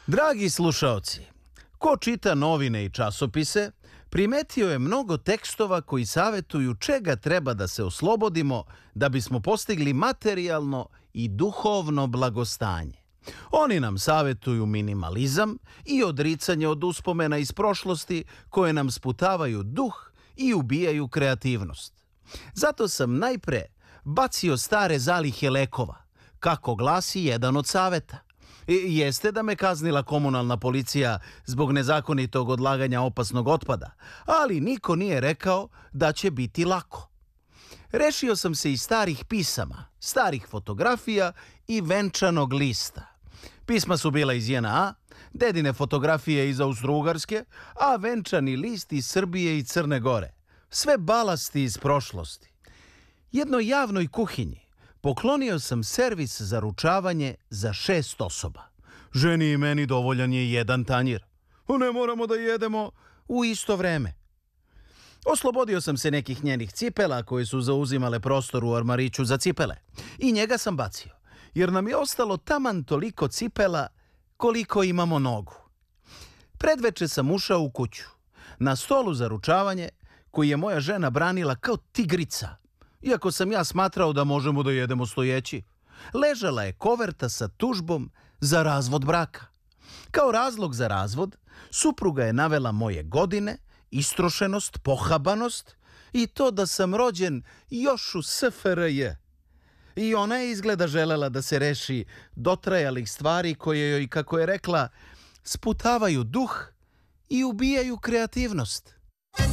Dragi slušaoci, ko čita novine i časopise, primetio je mnogo tekstova koji savetuju čega treba da se oslobodimo da bismo postigli materijalno i duhovno blagostanje. Oni nam savetuju minimalizam i odricanje od uspomena iz prošlosti koje nam sputavaju duh i ubijaju kreativnost. Zato sam najpre bacio stare zalihe lekova, kako glasi jedan od saveta. Jeste da me kaznila komunalna policija zbog nezakonitog odlaganja opasnog otpada, ali niko nije rekao da će biti lako. Rešio sam se i starih pisama, starih fotografija i venčanog lista. Pisma su bila iz JNA, dedine fotografije iz Austro-Ugarske, a venčani list iz Srbije i Crne Gore. Sve balasti iz prošlosti. Jednoj javnoj kuhinji poklonio sam servis za ručavanje za 6 osoba. Ženi i meni dovoljan je jedan tanjir. Ne moramo da jedemo u isto vreme. Oslobodio sam se nekih njenih cipela koje su zauzimale prostor u ormariću za cipele. I njega sam bacio, jer nam je ostalo taman toliko cipela koliko imamo nogu. Predveče sam ušao u kuću. Na stolu za ručavanje, koji je moja žena branila kao tigrica, iako sam ja smatrao da možemo da jedemo stojeći, ležala je koverta sa tužbom za razvod braka. Kao razlog za razvod, supruga je navela moje godine, istrošenost, pohabanost i to da sam rođen još u SFRJ. I ona je izgleda želela da se reši dotrajalih stvari koje joj, kako je rekla, sputavaju duh i ubijaju kreativnost.